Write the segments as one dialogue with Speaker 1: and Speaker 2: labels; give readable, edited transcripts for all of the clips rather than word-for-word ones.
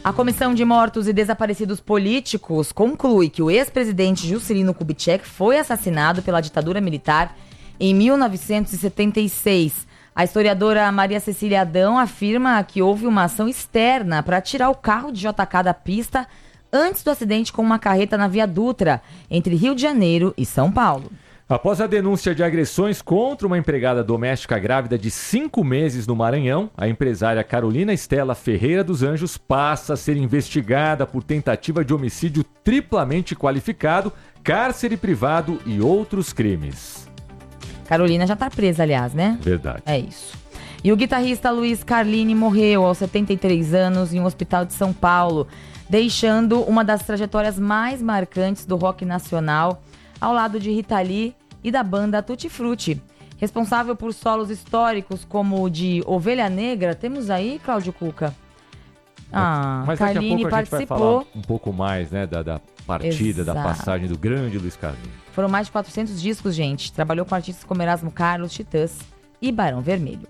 Speaker 1: A Comissão de Mortos e Desaparecidos Políticos conclui que o ex-presidente Juscelino Kubitschek foi assassinado pela ditadura militar em 1976. A historiadora Maria Cecília Adão afirma que houve uma ação externa para tirar o carro de JK da pista antes do acidente com uma carreta na Via Dutra, entre Rio de Janeiro e São Paulo.
Speaker 2: Após a denúncia de agressões contra uma empregada doméstica grávida de 5 meses no Maranhão, a empresária Carolina Estela Ferreira dos Anjos passa a ser investigada por tentativa de homicídio triplamente qualificado, cárcere privado e outros crimes.
Speaker 1: Carolina já está presa, aliás, né?
Speaker 2: Verdade.
Speaker 1: É isso. E o guitarrista Luiz Carlini morreu aos 73 anos em um hospital de São Paulo, deixando uma das trajetórias mais marcantes do rock nacional, ao lado de Rita Lee e da banda Tutti Frutti. Responsável por solos históricos como o de Ovelha Negra, temos aí, Cláudio Cuca?
Speaker 2: Mas
Speaker 1: Carlini
Speaker 2: daqui a pouco a gente
Speaker 1: participou.
Speaker 2: vai falar um pouco mais, né, da partida, da passagem do grande Luiz Carlini.
Speaker 1: Foram mais de 400 discos, gente. Trabalhou com artistas como Erasmo Carlos, Titãs e Barão Vermelho.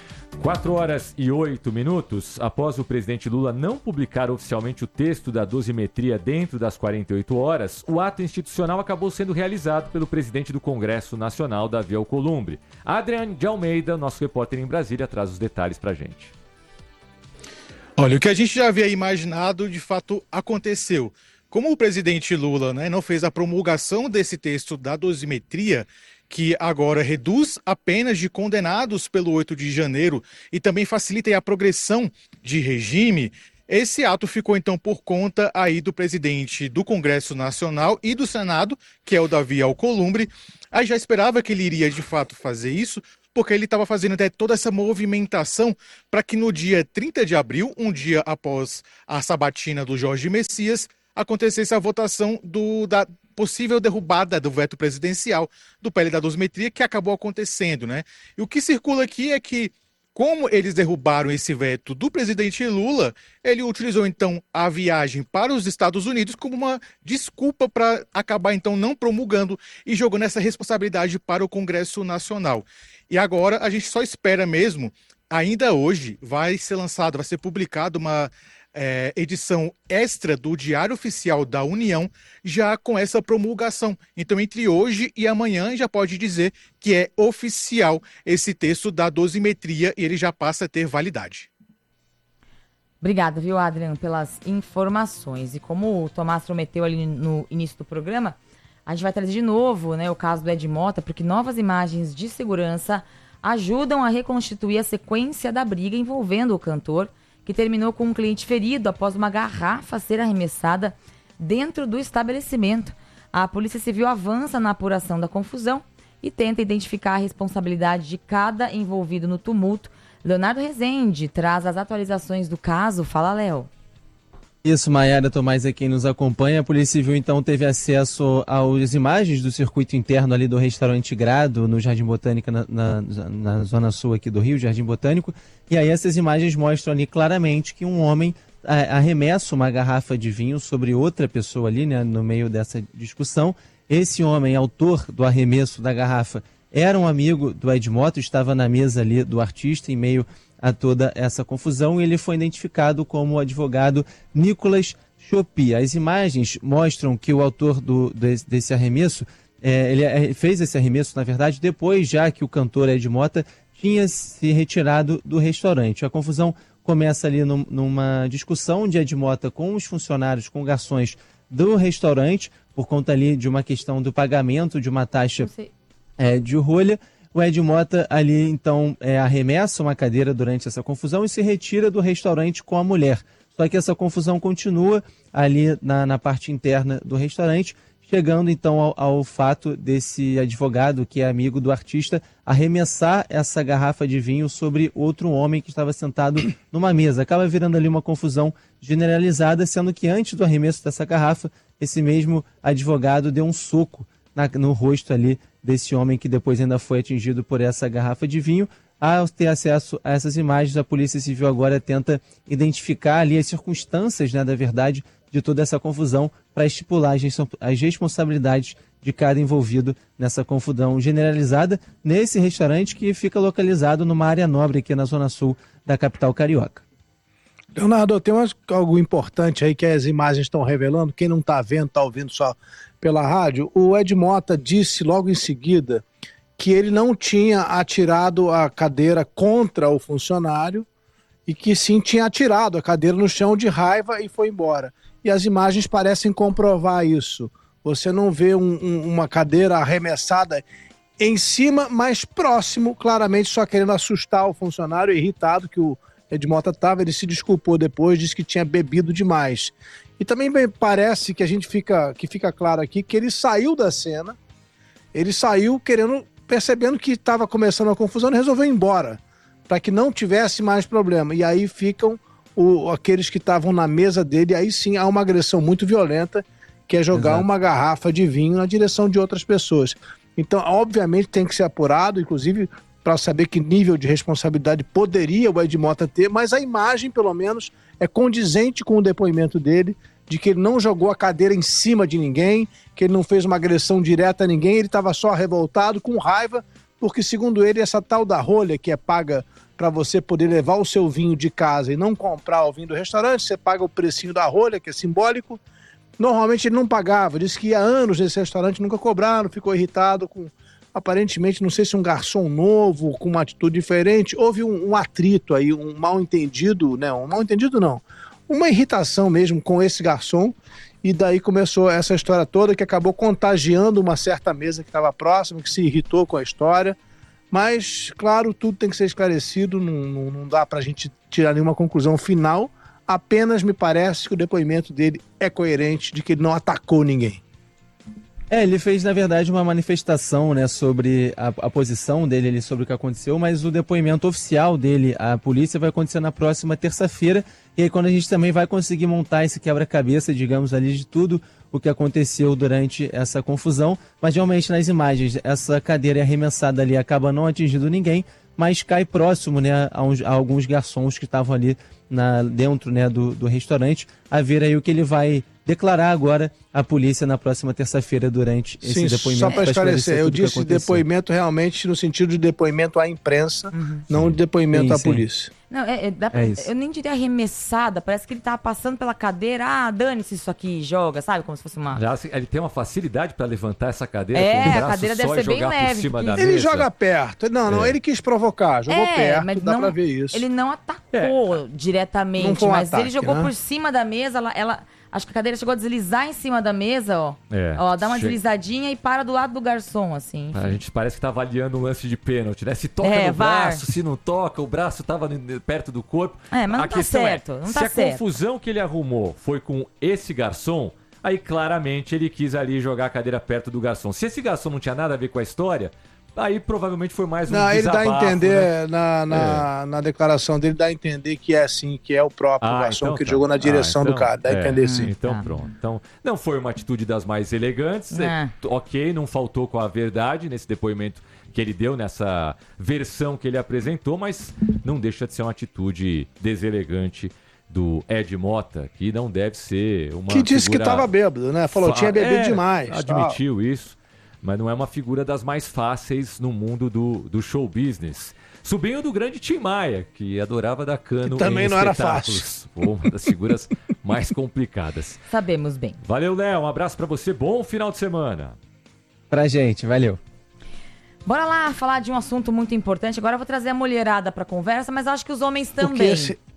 Speaker 2: 4h08. Após o presidente Lula não publicar oficialmente o texto da dosimetria dentro das 48 horas, o ato institucional acabou sendo realizado pelo presidente do Congresso Nacional, Davi Alcolumbre. Adriane de Almeida, nosso repórter em Brasília, traz os detalhes pra gente.
Speaker 3: Olha, o que a gente já havia imaginado, de fato, aconteceu. Como o presidente Lula, não fez a promulgação desse texto da dosimetria, que agora reduz a penas de condenados pelo 8 de janeiro e também facilita a progressão de regime, esse ato ficou então por conta aí do presidente do Congresso Nacional e do Senado, que é o Davi Alcolumbre. Aí já esperava que ele iria de fato fazer isso, porque ele estava fazendo até toda essa movimentação para que no dia 30 de abril, um dia após a sabatina do Jorge Messias, acontecesse a votação da possível derrubada do veto presidencial do PL da dosimetria, que acabou acontecendo, E o que circula aqui é que, como eles derrubaram esse veto do presidente Lula, ele utilizou então a viagem para os Estados Unidos como uma desculpa para acabar então não promulgando e jogando essa responsabilidade para o Congresso Nacional. E agora a gente só espera mesmo, ainda hoje vai ser publicado uma edição extra do Diário Oficial da União, já com essa promulgação. Então, entre hoje e amanhã, já pode dizer que é oficial esse texto da dosimetria e ele já passa a ter validade.
Speaker 1: Obrigada, viu, Adriano, pelas informações. E como o Tomás prometeu ali no início do programa, a gente vai trazer de novo, o caso do Ed Mota, porque novas imagens de segurança ajudam a reconstituir a sequência da briga envolvendo o cantor, que terminou com um cliente ferido após uma garrafa ser arremessada dentro do estabelecimento. A Polícia Civil avança na apuração da confusão e tenta identificar a responsabilidade de cada envolvido no tumulto. Leonardo Rezende traz as atualizações do caso. Fala, Léo.
Speaker 4: Isso, Maiara Tomás é quem nos acompanha. A Polícia Civil, então, teve acesso às imagens do circuito interno ali do restaurante Grado, no Jardim Botânico, na zona sul aqui do Rio, Jardim Botânico. E aí essas imagens mostram ali claramente que um homem arremessa uma garrafa de vinho sobre outra pessoa ali, no meio dessa discussão. Esse homem, autor do arremesso da garrafa, era um amigo do Ed Mota, estava na mesa ali do artista em meio a toda essa confusão, e ele foi identificado como o advogado Nicolas Chopi. As imagens mostram que o autor desse arremesso, ele fez esse arremesso, na verdade, depois já que o cantor Ed Mota tinha se retirado do restaurante. A confusão começa ali numa discussão de Ed Mota com os funcionários, com garçons do restaurante, por conta ali de uma questão do pagamento de uma taxa de rolha. O Ed Mota ali, então, arremessa uma cadeira durante essa confusão e se retira do restaurante com a mulher. Só que essa confusão continua ali na parte interna do restaurante, chegando, então, ao fato desse advogado, que é amigo do artista, arremessar essa garrafa de vinho sobre outro homem que estava sentado numa mesa. Acaba virando ali uma confusão generalizada, sendo que antes do arremesso dessa garrafa, esse mesmo advogado deu um soco no rosto ali desse homem que depois ainda foi atingido por essa garrafa de vinho. Ao ter acesso a essas imagens, a Polícia Civil agora tenta identificar ali as circunstâncias, da verdade, de toda essa confusão para estipular as responsabilidades de cada envolvido nessa confusão generalizada nesse restaurante que fica localizado numa área nobre aqui na zona sul da capital carioca.
Speaker 5: Leonardo, tem algo importante aí que as imagens estão revelando. Quem não está vendo, está ouvindo só pela rádio. O Ed Mota disse logo em seguida que ele não tinha atirado a cadeira contra o funcionário e que sim tinha atirado a cadeira no chão de raiva e foi embora. E as imagens parecem comprovar isso. Você não vê uma cadeira arremessada em cima, mas próximo, claramente só querendo assustar o funcionário, irritado que o Ed Mota estava. Ele se desculpou depois, disse que tinha bebido demais. E também me parece que fica claro aqui que ele saiu da cena, ele saiu percebendo que estava começando a confusão e resolveu ir embora, para que não tivesse mais problema. E aí ficam aqueles que estavam na mesa dele, aí sim há uma agressão muito violenta, que é jogar uma garrafa de vinho na direção de outras pessoas. Então, obviamente, tem que ser apurado, inclusive para saber que nível de responsabilidade poderia o Ed Mota ter, mas a imagem, pelo menos, é condizente com o depoimento dele, de que ele não jogou a cadeira em cima de ninguém, que ele não fez uma agressão direta a ninguém, ele estava só revoltado, com raiva, porque, segundo ele, essa tal da rolha que é paga para você poder levar o seu vinho de casa e não comprar o vinho do restaurante, você paga o precinho da rolha, que é simbólico. Normalmente ele não pagava, disse que ia anos nesse restaurante, nunca cobraram, ficou irritado com, aparentemente, não sei se um garçom novo, com uma atitude diferente. Houve um atrito aí, um mal-entendido, uma irritação mesmo com esse garçom, e daí começou essa história toda que acabou contagiando uma certa mesa que estava próxima, que se irritou com a história. Mas, claro, tudo tem que ser esclarecido, não dá pra gente tirar nenhuma conclusão final. Apenas me parece que o depoimento dele é coerente, de que ele não atacou ninguém.
Speaker 4: Ele fez, na verdade, uma manifestação, né, sobre a posição dele ali, sobre o que aconteceu, mas o depoimento oficial dele à polícia vai acontecer na próxima terça-feira, e aí quando a gente também vai conseguir montar esse quebra-cabeça, digamos ali, de tudo o que aconteceu durante essa confusão, mas realmente nas imagens, essa cadeira arremessada ali acaba não atingindo ninguém, mas cai próximo, né, a alguns garçons que estavam ali dentro, né, do restaurante, a ver aí o que ele vai declarar agora à polícia na próxima terça-feira durante esse depoimento.
Speaker 5: Só para esclarecer, eu disse depoimento realmente no sentido de depoimento à imprensa, não de depoimento à polícia.
Speaker 1: Não, eu nem diria arremessada, parece que ele tava passando pela cadeira, dane-se isso aqui, joga, sabe? Como se fosse uma...
Speaker 2: Já, ele tem uma facilidade para levantar essa cadeira
Speaker 1: com o braço
Speaker 2: a cadeira
Speaker 1: deve ser bem leve.
Speaker 2: Por cima da
Speaker 5: ele
Speaker 2: mesa.
Speaker 5: joga perto. Não, ele quis provocar, jogou perto, mas dá pra ver isso.
Speaker 1: Ele não atacou diretamente, mas ataque, ele jogou por cima da mesa, acho que a cadeira chegou a deslizar em cima da mesa, ó. Dá uma deslizadinha e para do lado do garçom, assim. Enfim.
Speaker 2: A gente parece que tá avaliando um lance de pênalti, né? Se toca no braço, se não toca, o braço tava perto do corpo.
Speaker 1: Mas não tá certo, não tá certo.
Speaker 2: Se a confusão que ele arrumou foi com esse garçom, aí claramente ele quis ali jogar a cadeira perto do garçom. Se esse garçom não tinha nada a ver com a história, aí provavelmente foi mais um desabafo.
Speaker 5: Ele dá a entender, né? na declaração dele, dá a entender que é assim, que é o próprio garçom então, que jogou na direção do cara. Dá a entender sim.
Speaker 2: Então pronto. Então, não foi uma atitude das mais elegantes. Ok, não faltou com a verdade nesse depoimento que ele deu, nessa versão que ele apresentou, mas não deixa de ser uma atitude deselegante do Ed Mota, que não deve ser uma
Speaker 5: que disse que estava bêbado, né? Falou, tinha bebido demais.
Speaker 2: Admitiu isso. Mas não é uma figura das mais fáceis no mundo do show business. Sobrinho do grande Tim Maia, que adorava dar cano
Speaker 5: também
Speaker 2: em
Speaker 5: não era fácil.
Speaker 2: Uma das figuras mais complicadas.
Speaker 1: Sabemos bem.
Speaker 2: Valeu, Léo. Um abraço pra você. Bom final de semana.
Speaker 4: Pra gente. Valeu.
Speaker 1: Bora lá falar de um assunto muito importante. Agora eu vou trazer a mulherada pra conversa, mas acho que os homens também.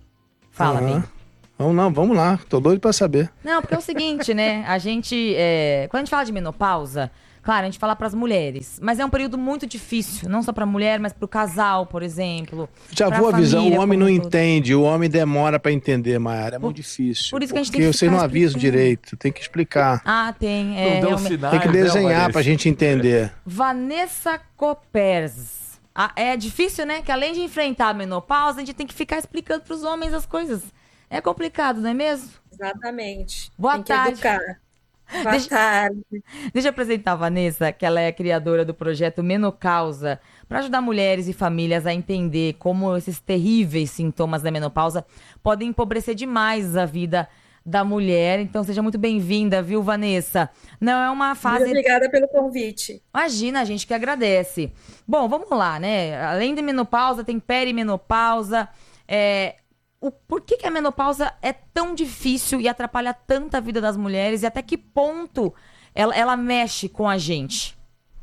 Speaker 1: Fala, bem.
Speaker 5: Vamos lá. Tô doido pra saber.
Speaker 1: Não, porque é o seguinte, né? A gente, quando a gente fala de menopausa, claro, a gente fala pras mulheres, mas é um período muito difícil, não só pra mulher, mas pro casal, por exemplo.
Speaker 5: Já vou avisando, o homem não entende, o homem demora pra entender, Mayara, é muito difícil.
Speaker 1: Por isso que a gente tem que
Speaker 5: Porque vocês não avisam direito, tem que explicar.
Speaker 1: Tem.
Speaker 5: Tem que desenhar pra gente entender.
Speaker 1: Vanessa Copers. É difícil, né? Que além de enfrentar a menopausa, a gente tem que ficar explicando pros homens as coisas. É complicado, não é mesmo?
Speaker 6: Exatamente.
Speaker 1: Boa tarde.
Speaker 6: Educar. Boa tarde.
Speaker 1: Deixa eu apresentar a Vanessa, que ela é a criadora do projeto Menocausa, para ajudar mulheres e famílias a entender como esses terríveis sintomas da menopausa podem empobrecer demais a vida da mulher. Então seja muito bem-vinda, viu, Vanessa? Não é uma fase...
Speaker 6: Muito obrigada pelo convite.
Speaker 1: Imagina, a gente que agradece. Bom, vamos lá, né? Além de menopausa, tem perimenopausa. por que a menopausa é tão difícil e atrapalha tanto a vida das mulheres e até que ponto ela mexe com a gente?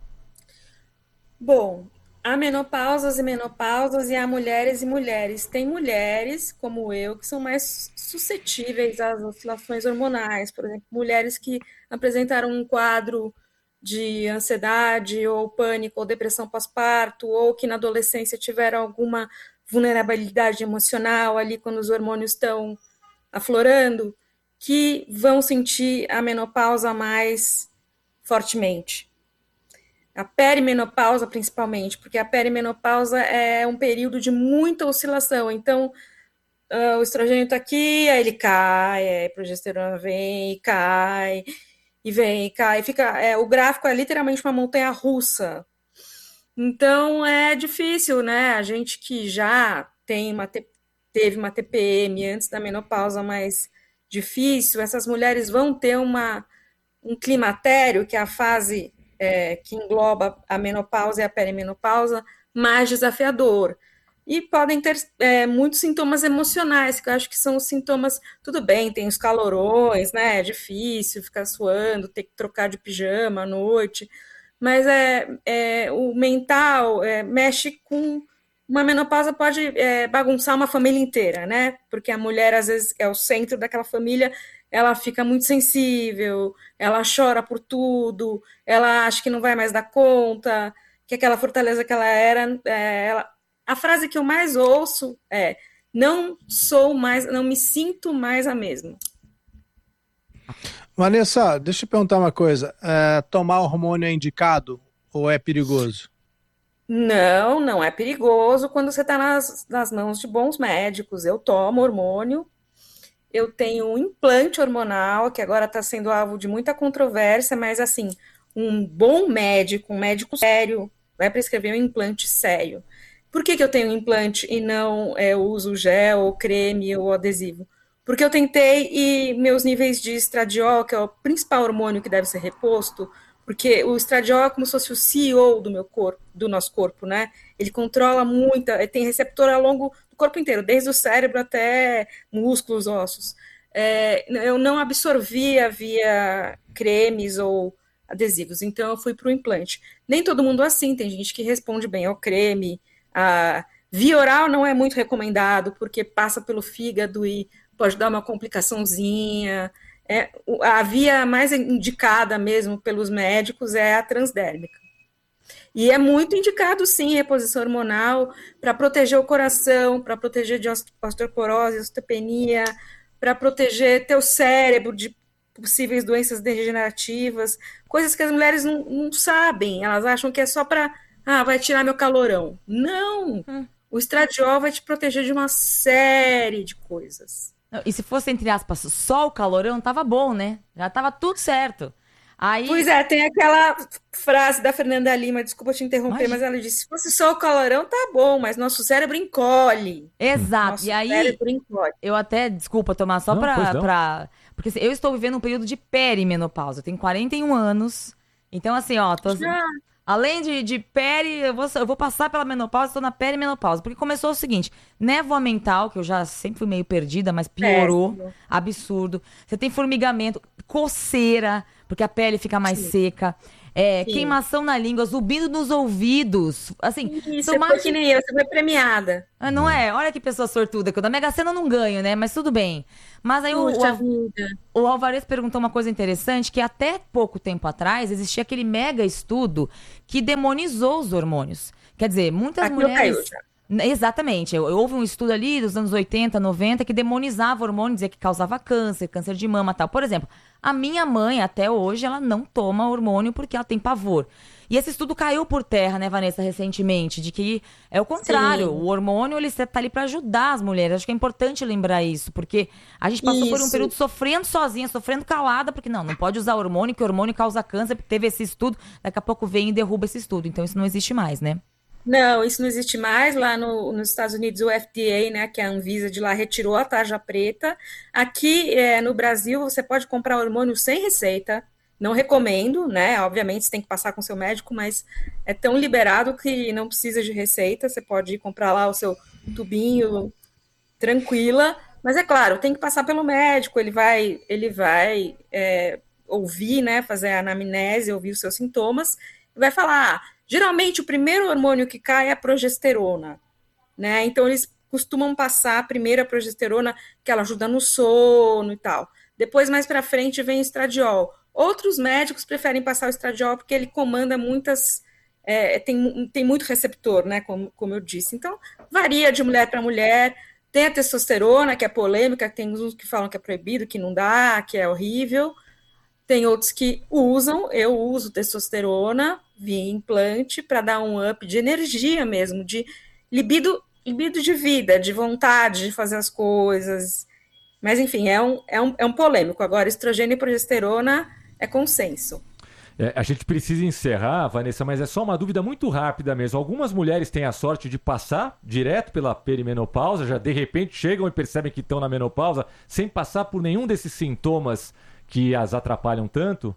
Speaker 6: Bom, há menopausas e menopausas e há mulheres e mulheres. Tem mulheres, como eu, que são mais suscetíveis às oscilações hormonais. Por exemplo, mulheres que apresentaram um quadro de ansiedade ou pânico ou depressão pós-parto, ou que na adolescência tiveram alguma vulnerabilidade emocional ali quando os hormônios estão aflorando, que vão sentir a menopausa mais fortemente. A perimenopausa, principalmente, porque a perimenopausa é um período de muita oscilação. Então, o estrogênio está aqui, aí ele cai, a progesterona vem e cai, e vem e cai. O gráfico é literalmente uma montanha-russa. Então, é difícil, né? A gente que já teve uma TPM antes da menopausa mais difícil, essas mulheres vão ter um climatério, que é a fase que engloba a menopausa e a perimenopausa, mais desafiador. E podem ter muitos sintomas emocionais, que eu acho que são os sintomas, tudo bem, tem os calorões, né? É difícil ficar suando, ter que trocar de pijama à noite, mas o mental mexe com. Uma menopausa pode bagunçar uma família inteira, né? Porque a mulher, às vezes, é o centro daquela família, ela fica muito sensível, ela chora por tudo, ela acha que não vai mais dar conta, que aquela fortaleza que ela era. A frase que eu mais ouço é: não me sinto mais a mesma.
Speaker 5: Vanessa, deixa eu perguntar uma coisa. Tomar hormônio é indicado ou é perigoso?
Speaker 6: Não, não é perigoso quando você está nas mãos de bons médicos. Eu tomo hormônio, eu tenho um implante hormonal, que agora está sendo alvo de muita controvérsia, mas assim, um bom médico, um médico sério, vai prescrever um implante sério. Por que eu tenho um implante e não uso gel, ou creme, ou adesivo? Porque eu tentei e meus níveis de estradiol, que é o principal hormônio que deve ser reposto, porque o estradiol é como se fosse o CEO do meu corpo, do nosso corpo, né? Ele controla muito, tem receptor ao longo do corpo inteiro, desde o cérebro até músculos, ossos. Eu não absorvia via cremes ou adesivos, então eu fui para o implante. Nem todo mundo é assim, tem gente que responde bem ao creme. A via oral não é muito recomendado, porque passa pelo fígado e pode dar uma complicaçãozinha. A via mais indicada mesmo pelos médicos é a transdérmica. E é muito indicado, sim, reposição hormonal para proteger o coração, para proteger de osteoporose, osteopenia, para proteger teu cérebro de possíveis doenças degenerativas, coisas que as mulheres não sabem. Elas acham que é só para, vai tirar meu calorão. Não! O estradiol vai te proteger de uma série de coisas.
Speaker 1: E se fosse, entre aspas, só o calorão, tava bom, né? Já tava tudo certo. Aí...
Speaker 6: Pois é, tem aquela frase da Fernanda Lima, desculpa te interromper, mas ela disse, se fosse só o calorão, tá bom, mas nosso cérebro encolhe.
Speaker 1: Exato,
Speaker 6: nosso
Speaker 1: e aí,
Speaker 6: cérebro encolhe.
Speaker 1: Eu até, desculpa, Tomás, só porque assim, eu estou vivendo um período de perimenopausa, eu tenho 41 anos, então assim, ó, além de peri, eu vou passar pela menopausa, estou na perimenopausa. Porque começou o seguinte, névoa mental, que eu já sempre fui meio perdida, mas piorou, absurdo. Você tem formigamento, coceira, porque a pele fica mais seca. Queimação na língua, zumbido nos ouvidos. Assim,
Speaker 6: isso, foi que nem eu, você foi premiada.
Speaker 1: Não é? Olha que pessoa sortuda, que eu da Mega Sena eu não ganho, né? Mas tudo bem. Mas aí o Alvarez perguntou uma coisa interessante, que até pouco tempo atrás existia aquele mega estudo que demonizou os hormônios. Quer dizer, muitas mulheres... Exatamente. Houve um estudo ali dos anos 80, 90 que demonizava o hormônio, dizia que causava câncer, câncer de mama e tal. Por exemplo, a minha mãe, até hoje, ela não toma hormônio porque ela tem pavor. E esse estudo caiu por terra, né, Vanessa, recentemente, de que é o contrário. Sim. O hormônio, ele está ali para ajudar as mulheres. Acho que é importante lembrar isso, porque a gente passou por um período sofrendo sozinha, sofrendo calada, porque não pode usar hormônio, que hormônio causa câncer, porque teve esse estudo, daqui a pouco vem e derruba esse estudo. Então isso não existe mais, né?
Speaker 6: Não, isso não existe mais. Lá nos Estados Unidos, o FDA, né, que é a Anvisa de lá, retirou a tarja preta. Aqui no Brasil, você pode comprar hormônio sem receita. Não recomendo, né? Obviamente, você tem que passar com seu médico, mas é tão liberado que não precisa de receita. Você pode ir comprar lá o seu tubinho tranquila, mas é claro, tem que passar pelo médico, ele vai ouvir, né, fazer a anamnese, ouvir os seus sintomas, e vai falar, geralmente o primeiro hormônio que cai é a progesterona, né, então eles costumam passar primeiro a progesterona, que ela ajuda no sono e tal, depois mais para frente vem o estradiol. Outros médicos preferem passar o estradiol porque ele comanda muitas, tem muito receptor, né, como eu disse, então varia de mulher para mulher. Tem a testosterona, que é polêmica, tem uns que falam que é proibido, que não dá, que é horrível. Tem outros que usam, eu uso testosterona via implante para dar um up de energia mesmo, de libido de vida, de vontade de fazer as coisas. Mas, enfim, é um polêmico. Agora, estrogênio e progesterona é consenso.
Speaker 2: A gente precisa encerrar, Vanessa, mas é só uma dúvida muito rápida mesmo. Algumas mulheres têm a sorte de passar direto pela perimenopausa, já de repente chegam e percebem que estão na menopausa, sem passar por nenhum desses sintomas que as atrapalham tanto?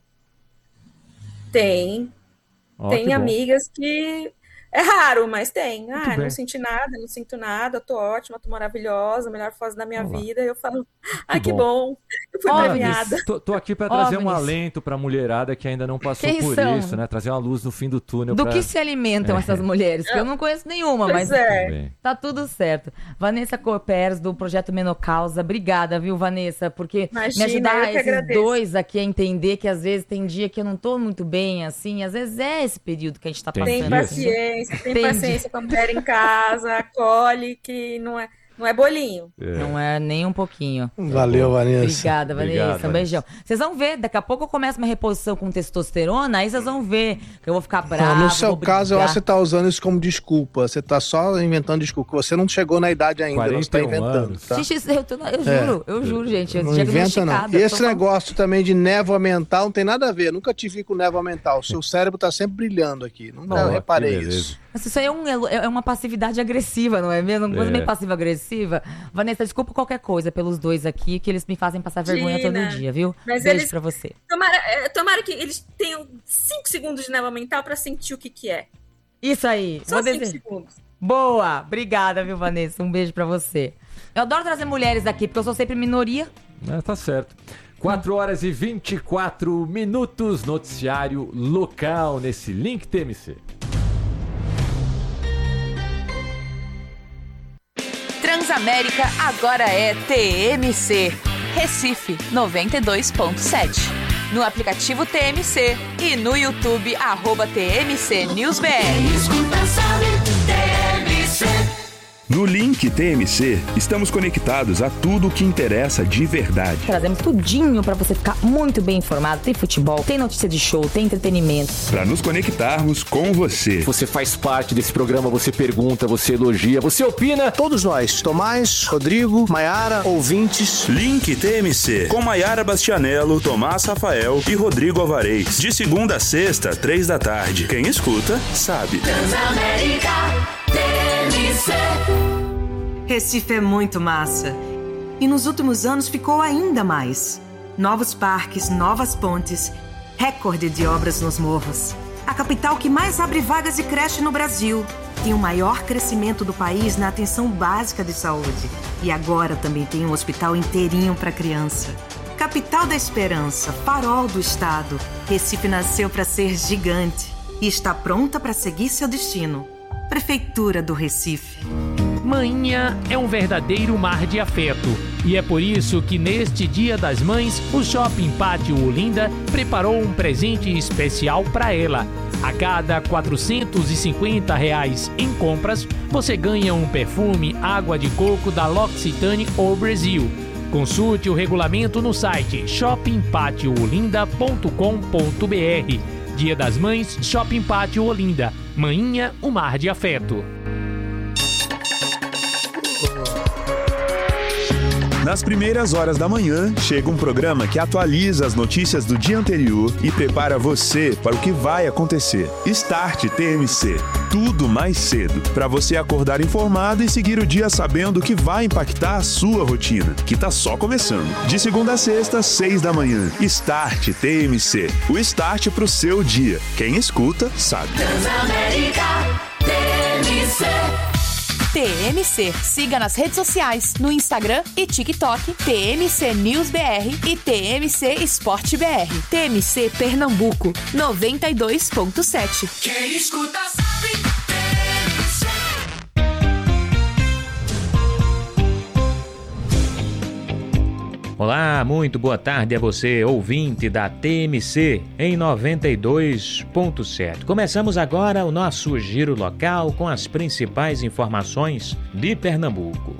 Speaker 6: Tem. Tem amigas que... É raro, mas tem. Não senti nada, não sinto nada, tô ótima, tô maravilhosa, melhor fase da minha vida. E eu falo, que bom, eu fui premiada.
Speaker 2: Tô aqui para trazer um alento pra mulherada que ainda não passou por isso, né? Trazer uma luz no fim do túnel.
Speaker 1: Do que se alimentam essas mulheres? Que eu não conheço nenhuma, mas tá tudo certo. Vanessa Corpers, do Projeto Menocausa, obrigada, viu, Vanessa? Porque me ajudar esses dois aqui a entender que às vezes tem dia que eu não tô muito bem, assim, às vezes é esse período que a gente tá passando.
Speaker 6: Tem paciência. Tem paciência com a mulher em casa, acolhe, que não é bolinho.
Speaker 1: Não é nem um pouquinho.
Speaker 5: Valeu, Vanessa.
Speaker 1: Obrigada, Vanessa. Um beijão. Vocês vão ver, daqui a pouco eu começo uma reposição com testosterona, aí vocês vão ver que eu vou ficar brava.
Speaker 5: No seu caso, eu acho que você tá usando isso como desculpa. Você tá só inventando desculpa. Você não chegou na idade ainda, você tá inventando. Tá?
Speaker 1: Eu juro, gente.
Speaker 5: Não inventa, não. E esse negócio também de névoa mental não tem nada a ver. Nunca te vi com névoa mental. O seu cérebro tá sempre brilhando aqui. Não reparei isso.
Speaker 1: Mas isso aí é uma passividade agressiva, não é mesmo? Uma coisa meio passiva-agressiva. Vanessa, desculpa qualquer coisa pelos dois aqui, que eles me fazem passar vergonha todo dia, viu?
Speaker 6: Mas beijo pra você. Tomara que eles tenham 5 segundos de névoa mental pra sentir o que é.
Speaker 1: Isso aí.
Speaker 6: Só 5 segundos.
Speaker 1: Boa! Obrigada, viu, Vanessa? Um beijo pra você. Eu adoro trazer mulheres aqui, porque eu sou sempre minoria.
Speaker 2: Tá certo. 4h24, noticiário local nesse Link TMC.
Speaker 7: Transamérica agora é TMC. Recife 92.7. No aplicativo TMC e no YouTube @TMC NewsBR.
Speaker 8: No Link TMC, estamos conectados a tudo o que interessa de verdade.
Speaker 1: Trazemos tudinho pra você ficar muito bem informado. Tem futebol, tem notícia de show, tem entretenimento.
Speaker 8: Para nos conectarmos com você.
Speaker 2: Você faz parte desse programa, você pergunta, você elogia, você opina.
Speaker 5: Todos nós, Tomás, Rodrigo, Maiara, ouvintes.
Speaker 8: Link TMC, com Maiara Bastianello, Tomás Rafael e Rodrigo Alvarez. De segunda a sexta, 3 da tarde. Quem escuta, sabe.
Speaker 9: Transamérica TMC.
Speaker 10: Recife é muito massa. E nos últimos anos ficou ainda mais. Novos parques, novas pontes, recorde de obras nos morros. A capital que mais abre vagas de creche no Brasil. Tem o maior crescimento do país na atenção básica de saúde. E agora também tem um hospital inteirinho para criança. Capital da esperança, farol do estado. Recife nasceu para ser gigante e está pronta para seguir seu destino. Prefeitura do Recife.
Speaker 11: Mainha é um verdadeiro mar de afeto. E é por isso que neste Dia das Mães, o Shopping Pátio Olinda preparou um presente especial para ela. A cada R$ 450 em compras, você ganha um perfume água de coco da L'Occitane ou Brasil. Consulte o regulamento no site shoppingpatioolinda.com.br. Dia das Mães, Shopping Pátio Olinda. Mainha, o mar de afeto.
Speaker 8: Nas primeiras horas da manhã, chega um programa que atualiza as notícias do dia anterior e prepara você para o que vai acontecer. Start TMC. Tudo mais cedo, para você acordar informado e seguir o dia sabendo o que vai impactar a sua rotina, que tá só começando. De segunda a sexta, 6 da manhã. Start TMC. O start pro seu dia. Quem escuta, sabe.
Speaker 9: Transamérica TMC.
Speaker 7: TMC. Siga nas redes sociais, no Instagram e TikTok, TMC News BR e TMC Esporte BR. TMC Pernambuco, 92.7.
Speaker 9: Quem escuta sabe.
Speaker 11: Olá, muito boa tarde a você, ouvinte da TMC em 92.7. Começamos agora o nosso giro local com as principais informações de Pernambuco.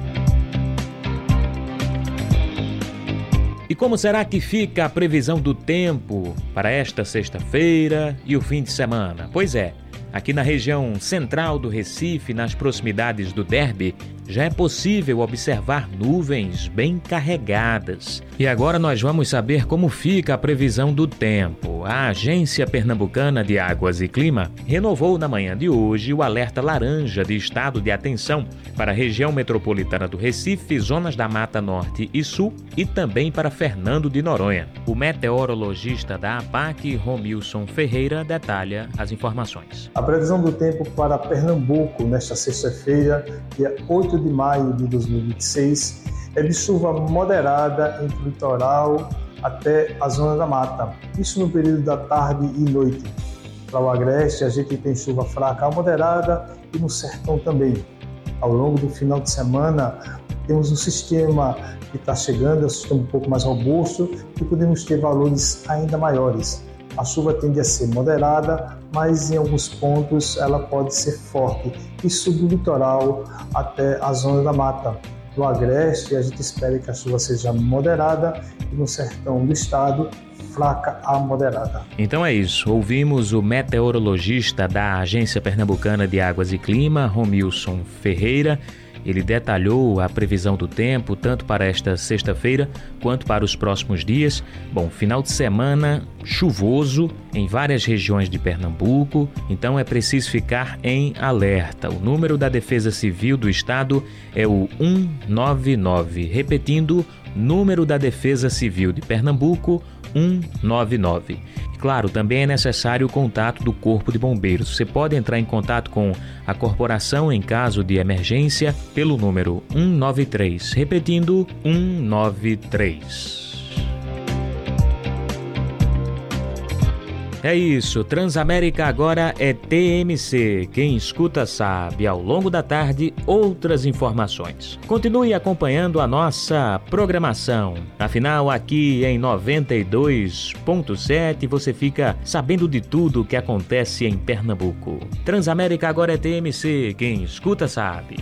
Speaker 11: E como será que fica a previsão do tempo para esta sexta-feira e o fim de semana? Pois é, aqui na região central do Recife, nas proximidades do Derby, já é possível observar nuvens bem carregadas. E agora nós vamos saber como fica a previsão do tempo. A Agência Pernambucana de Águas e Clima renovou na manhã de hoje o alerta laranja de estado de atenção para a região metropolitana do Recife, zonas da Mata Norte e Sul e também para Fernando de Noronha. O meteorologista da APAC, Romilson Ferreira, detalha as informações.
Speaker 12: A previsão do tempo para Pernambuco nesta sexta-feira, dia 8 de maio de 2026, é de chuva moderada entre o litoral até a zona da mata, isso no período da tarde e noite. Para o agreste, a gente tem chuva fraca a moderada e no sertão também. Ao longo do final de semana, temos um sistema que está chegando, é um sistema um pouco mais robusto e podemos ter valores ainda maiores. A chuva tende a ser moderada, mas em alguns pontos ela pode ser forte, isso do litoral até a zona da mata. No agreste, a gente espera que a chuva seja moderada e no sertão do estado, fraca a moderada.
Speaker 11: Então é isso, ouvimos o meteorologista da Agência Pernambucana de Águas e Clima, Romilson Ferreira. Ele detalhou a previsão do tempo tanto para esta sexta-feira quanto para os próximos dias. Bom, final de semana chuvoso em várias regiões de Pernambuco, então é preciso ficar em alerta. O número da Defesa Civil do Estado é o 199. Repetindo, número da Defesa Civil de Pernambuco, 199. Claro, também é necessário o contato do Corpo de Bombeiros. Você pode entrar em contato com a corporação em caso de emergência pelo número 193. Repetindo, 193. É isso, Transamérica agora é TMC. Quem escuta sabe. Ao longo da tarde, outras informações. Continue acompanhando a nossa programação. Afinal, aqui em 92.7 você fica sabendo de tudo o que acontece em Pernambuco. Transamérica agora é TMC. Quem escuta sabe.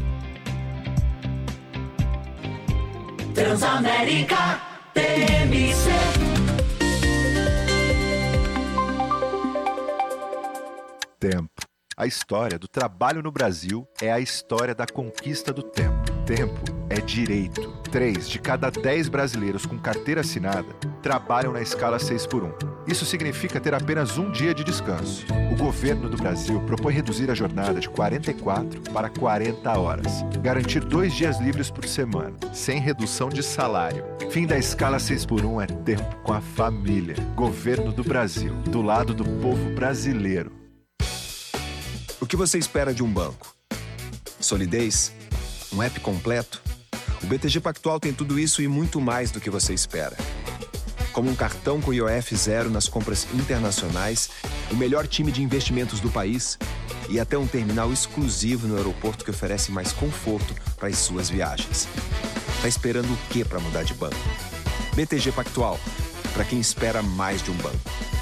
Speaker 9: Transamérica TMC.
Speaker 13: Tempo. A história do trabalho no Brasil é a história da conquista do tempo. Tempo é direito. 3 de cada 10 brasileiros com carteira assinada trabalham na escala 6x1. Isso significa ter apenas um dia de descanso. O governo do Brasil propõe reduzir a jornada de 44 para 40 horas. Garantir 2 dias livres por semana, sem redução de salário. Fim da escala 6x1 é tempo com a família. Governo do Brasil, do lado do povo brasileiro.
Speaker 14: O que você espera de um banco? Solidez? Um app completo? O BTG Pactual tem tudo isso e muito mais do que você espera. Como um cartão com IOF zero nas compras internacionais, o melhor time de investimentos do país e até um terminal exclusivo no aeroporto que oferece mais conforto para as suas viagens. Tá esperando o quê para mudar de banco? BTG Pactual, para quem espera mais de um banco.